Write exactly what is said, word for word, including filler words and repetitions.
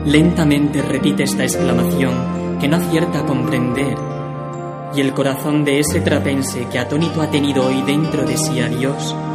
Lentamente repite esta exclamación que no acierta a comprender, y el corazón de ese trapense que atónito ha tenido hoy dentro de sí a Dios